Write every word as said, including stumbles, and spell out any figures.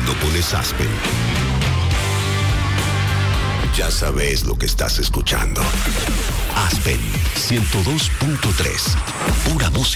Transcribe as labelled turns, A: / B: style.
A: cuando pones Aspen. Ya sabes lo que estás escuchando. Aspen ciento dos punto tres. Pura música.